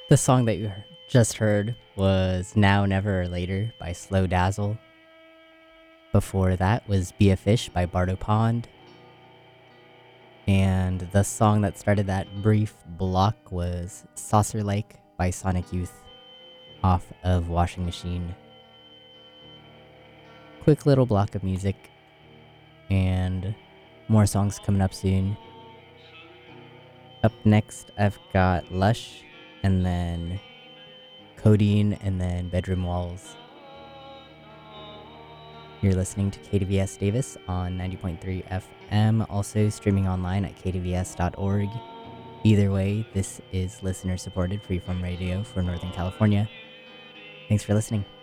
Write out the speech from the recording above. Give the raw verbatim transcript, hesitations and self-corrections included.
The song that you he- just heard was Now, Never, or Later by Slow Dazzle. Before that was Be a Fish by Bardo Pond. And the song that started that brief block was Saucer Lake by Sonic Youth off of Washing Machine. Quick little block of music, and more songs coming up soon. Up next, I've got Lush, and then Codeine, and then Bedroom Walls. You're listening to K D V S Davis on ninety point three F M, also streaming online at k d v s dot org. Either way, this is listener-supported freeform radio for Northern California. Thanks for listening.